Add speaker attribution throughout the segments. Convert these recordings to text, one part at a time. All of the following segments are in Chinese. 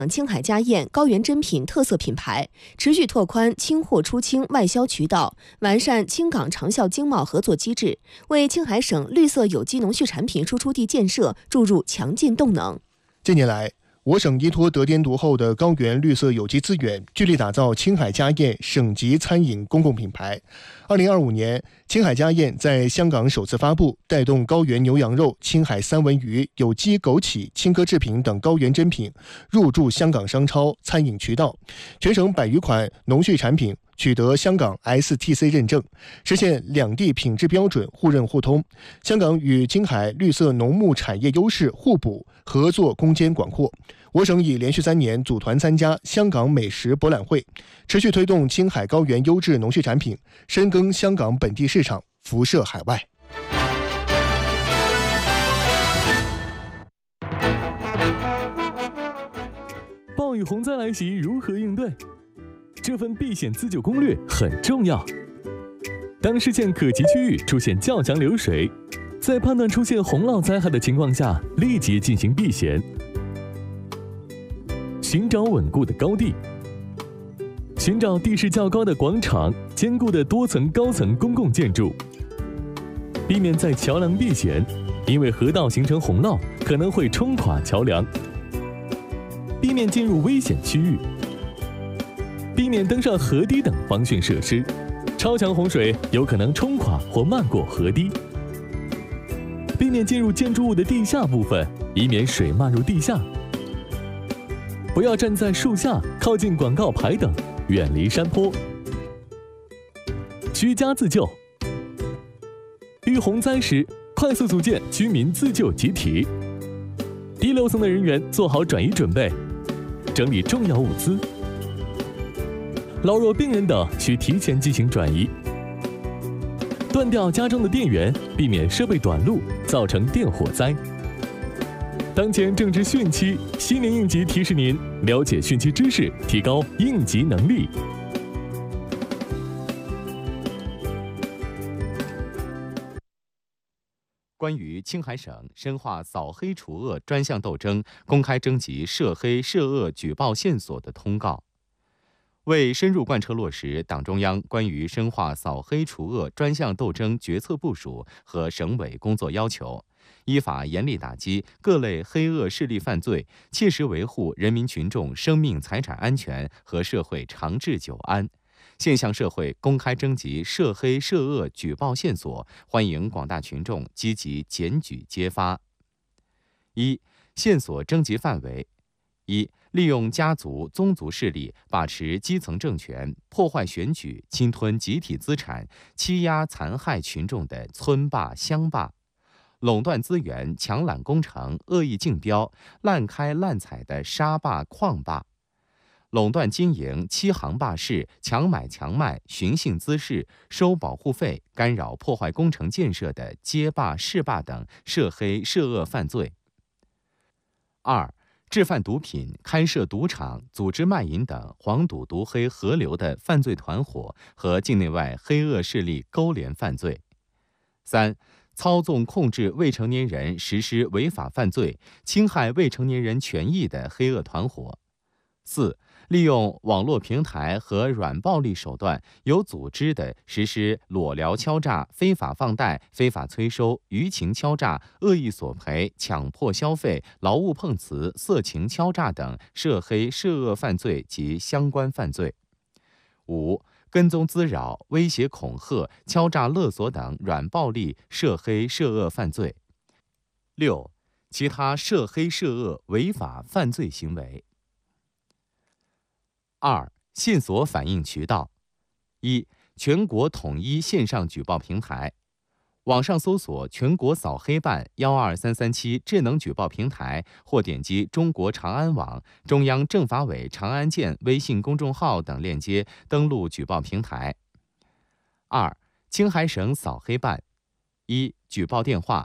Speaker 1: 青海家宴高原珍品特色品牌，持续拓宽青货出清外销渠道，完善青港长效经贸合作机制，为青海省绿色有机农畜产品输出地建设注入强劲动能。
Speaker 2: 近年来，我省依托得天独厚的高原绿色有机资源，聚力打造青海家宴省级餐饮公共品牌。2025年，青海家宴在香港首次发布，带动高原牛羊肉、青海三文鱼、有机枸杞、青稞制品等高原珍品入驻香港商超餐饮渠道，全省100余款农畜产品取得香港 STC 认证，实现两地品质标准互认互通。香港与青海绿色农牧产业优势互补，合作空间广阔。我省已连续3年组团参加香港美食博览会，持续推动青海高原优质农畜产品深耕香港本地市场，辐射海外。
Speaker 3: 暴雨洪灾来袭，如何应对？这份避险自救攻略很重要。当视线可及区域出现较强流水，在判断出现洪涝灾害的情况下，立即进行避险。寻找稳固的高地，寻找地势较高的广场、坚固的多层高层公共建筑，避免在桥梁避险，因为河道形成洪涝可能会冲垮桥梁。避免进入危险区域，避免登上河堤等防汛设施，超强洪水有可能冲垮或漫过河堤。避免进入建筑物的地下部分，以免水漫入地下。不要站在树下、靠近广告牌等，远离山坡。居家自救，遇洪灾时，快速组建居民自救集体。低楼层的人员做好转移准备，整理重要物资。老弱病人等需提前进行转移。断掉家中的电源，避免设备短路，造成电火灾。当前正值汛期，西宁应急提示您了解汛期知识，提高应急能力。
Speaker 4: 关于青海省深化扫黑除恶专项斗争公开征集涉黑涉恶举报线索的通告，为深入贯彻落实党中央关于深化扫黑除恶专项斗争决策部署和省委工作要求，依法严厉打击各类黑恶势力犯罪，切实维护人民群众生命财产安全和社会长治久安。现向社会公开征集涉黑涉恶举报线索，欢迎广大群众积极检举揭发。1、线索征集范围：1、利用家族、宗族势力把持基层政权，破坏选举，侵吞集体资产，欺压残害群众的村霸、乡霸；垄断资源、强揽工程、恶意竞标、滥开滥采的沙霸、矿霸；垄断经营、欺行霸市、强买强卖、寻衅滋事、收保护费、干扰破坏工程建设的街霸、市霸等涉黑涉恶犯罪。2、制贩毒品、开设赌场、组织卖淫等黄赌毒黑合流的犯罪团伙和境内外黑恶势力勾连犯罪。3、操纵控制未成年人实施违法犯罪、侵害未成年人权益的黑恶团伙。4、利用网络平台和软暴力手段，有组织地实施裸聊敲诈、非法放贷、非法催收、舆情敲诈、恶意索赔、强迫消费、劳务碰瓷、色情敲诈等涉黑涉恶犯罪及相关犯罪。5、跟踪滋扰、威胁恐吓、敲诈勒索等软暴力涉黑涉恶犯罪。6、其他涉黑涉恶违法犯罪行为。2、线索反映渠道： 1、全国统一线上举报平台，网上搜索全国扫黑办12337智能举报平台，或点击中国长安网、中央政法委长安县微信公众号等链接登录举报平台。2、青海省扫黑办： 1、举报电话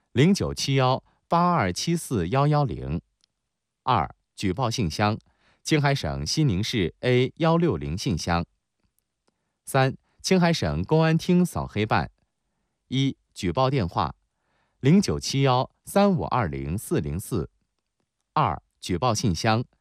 Speaker 4: 097182741110。2、举报信箱：青海省西宁市 A160信箱。3、青海省公安厅扫黑办： 1、举报电话09713520-404。2、举报信箱